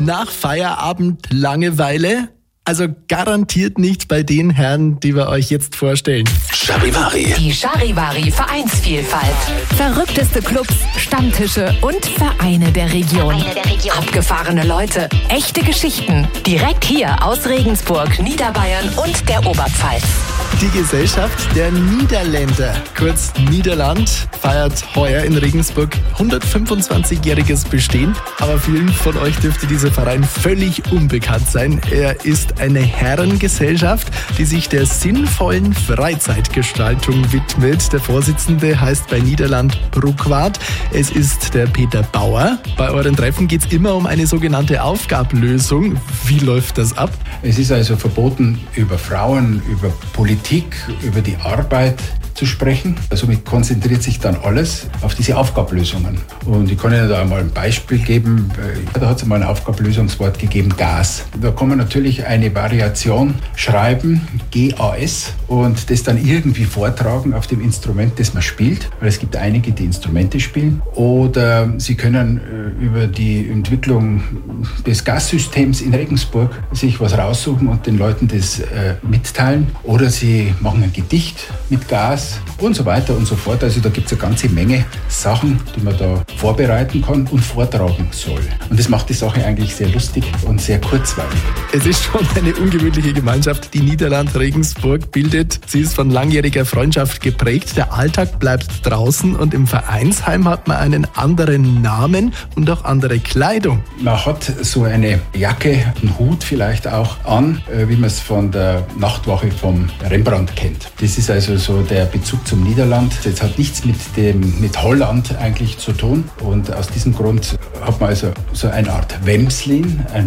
Nach Feierabend Langeweile? Also garantiert nicht bei den Herren, die wir euch jetzt vorstellen. Charivari. Die Charivari Vereinsvielfalt. Verrückteste Clubs, Stammtische und Vereine der Region. Abgefahrene Leute, echte Geschichten. Direkt hier aus Regensburg, Niederbayern und der Oberpfalz. Die Gesellschaft der Niederländer, kurz Niederland, feiert heuer in Regensburg 125-jähriges Bestehen. Aber vielen von euch dürfte dieser Verein völlig unbekannt sein. Er ist eine Herrengesellschaft, die sich der sinnvollen Freizeitgestaltung widmet. Der Vorsitzende heißt bei Niederland Bruckwaard. Es ist der Peter Bauer. Bei euren Treffen geht es immer um eine sogenannte Aufgabenlösung. Wie läuft das ab? Es ist also verboten, über Frauen, über Politik, über die Arbeit zu sprechen. Somit konzentriert sich dann alles auf diese Aufgabenlösungen. Und ich kann Ihnen da einmal ein Beispiel geben. Da hat es einmal ein Aufgabenlösungswort gegeben, Gas. Da kann man natürlich eine Variation schreiben, GAS, und das dann irgendwie vortragen auf dem Instrument, das man spielt. Weil es gibt einige, die Instrumente spielen. Oder Sie können über die Entwicklung des Gassystems in Regensburg sich was raussuchen und den Leuten das mitteilen. Oder Sie machen ein Gedicht mit Gas und so weiter und so fort. Also da gibt es eine ganze Menge Sachen, die man da vorbereiten kann und vortragen soll. Und das macht die Sache eigentlich sehr lustig und sehr kurzweilig. Es ist schon eine ungewöhnliche Gemeinschaft, die Niederland Regensburg bildet. Sie ist von langjähriger Freundschaft geprägt. Der Alltag bleibt draußen und im Vereinsheim hat man einen anderen Namen und auch andere Kleidung. Man hat so eine Jacke, einen Hut vielleicht auch an, wie man es von der Nachtwache vom Rembrandt kennt. Das ist also so der Bezug zum Niederland. Das hat nichts mit Holland eigentlich zu tun. Und aus diesem Grund hat man also so eine Art Wemslin, ein